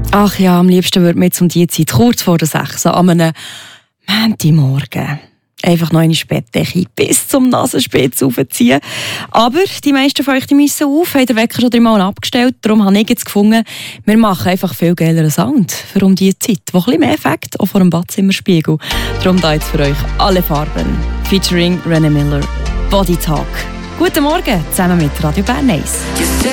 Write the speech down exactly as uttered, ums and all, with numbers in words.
Ach ja, am liebsten würde mir jetzt um die Zeit kurz vor der sechs an einem Montagmorgen einfach noch eine Bettdecke bis zum Nasenspitz aufziehen. Aber die meisten von euch die müssen auf, haben den Wecker schon dreimal abgestellt. Darum habe ich jetzt gefunden, wir machen einfach viel geileren Sound für um diese Zeit, wo ein bisschen mehr Effekt auch vor dem Badzimmerspiegel. Darum da jetzt für euch alle Farben. Featuring René Miller, Body Talk. Guten Morgen zusammen mit Radio Bern eins.